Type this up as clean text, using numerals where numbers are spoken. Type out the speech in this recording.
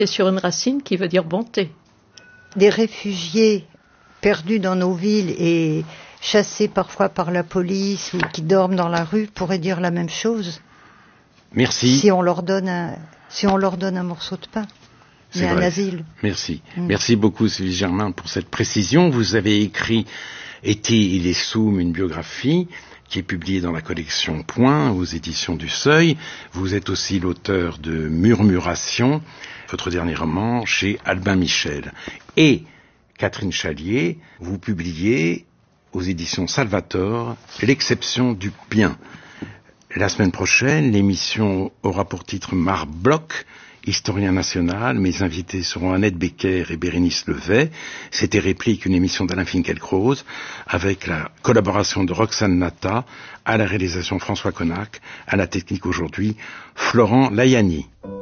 et sur une racine qui veut dire bonté. Des réfugiés perdus dans nos villes et chassés parfois par la police ou qui dorment dans la rue pourraient dire la même chose. Merci. Si on leur donne un morceau de pain. C'est un asile. Merci. Merci beaucoup, Sylvie Germain, pour cette précision. Vous avez écrit Été il est Soum, une biographie qui est publiée dans la collection Point, aux éditions du Seuil. Vous êtes aussi l'auteur de Murmuration, votre dernier roman, chez Albin Michel. Et, Catherine Chalier, vous publiez aux éditions Salvator, L'exception du bien. La semaine prochaine, l'émission aura pour titre Marc Bloch, historien national. Mes invités seront Annette Becker et Bérénice Levet. C'était Réplique, une émission d'Alain Finkielkraut, avec la collaboration de Roxane Nata, à la réalisation François Connac, à la technique aujourd'hui, Florent Layani.